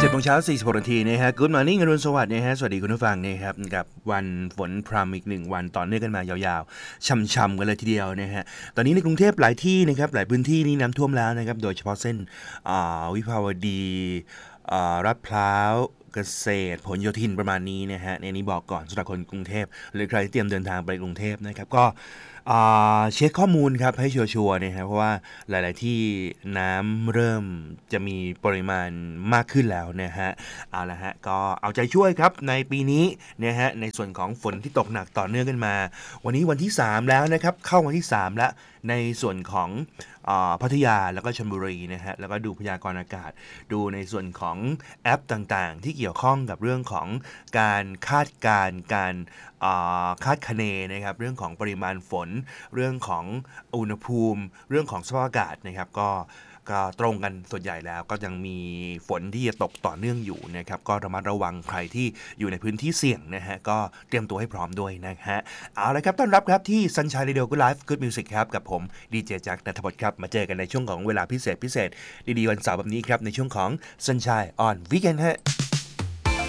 7 โมงเช้า 46 นาทีนะฮะ Good Morning อรุณสวัสดิ์นะฮะสวัสดีคุณผู้ฟังนะครับกับวันฝนพรำอีก1วันต่อเนื่องกันมายาวๆช่ำๆกันเลยทีเดียวนะฮะตอนนี้ในกรุงเทพหลายที่นะครับหลายพื้นที่นี่น้ำท่วมแล้วนะครับโดยเฉพาะเส้นวิภาวดีลาดพร้าวเกษตรผลโยธินประมาณนี้นะฮะในนี้บอกก่อนสำหรับคนกรุงเทพหรือใครที่เตรียมเดินทางไปกรุงเทพนะครับก็เช็คข้อมูลครับให้ชัวร์ๆนะครับเพราะว่าหลายๆที่น้ำเริ่มจะมีปริมาณมากขึ้นแล้วนะฮะเอาละฮะก็เอาใจช่วยครับในปีนี้นะฮะในส่วนของฝนที่ตกหนักต่อเนื่องกันมาวันนี้วันที่3แล้วนะครับเข้าวันที่3แล้วในส่วนของพัทยาแล้วก็ชลบุรีนะฮะแล้วก็ดูพยากรณ์อากาศดูในส่วนของแอปต่างๆที่เกี่ยวข้องกับเรื่องของการคาดการณ์การคาดคะเนนะครับเรื่องของปริมาณฝนเรื่องของอุณหภูมิเรื่องของสภาพอากาศนะครับก็ตรงกันส่วนใหญ่แล้วก็ยังมีฝนที่จะตกต่อเนื่องอยู่นะครับก็ระมัดระวังใครที่อยู่ในพื้นที่เสี่ยงนะฮะก็เตรียมตัวให้พร้อมด้วยนะฮะเอาละครับต้อนรับครับที่ Sunshine Radio Good Life Good Music ครับกับผมดีเจแจ็คณัฐพลครับมาเจอกันในช่วงของเวลาพิเศษดีๆวันเสาร์แบบนี้ครับในช่วงของ Sunshine on Weekend ฮะ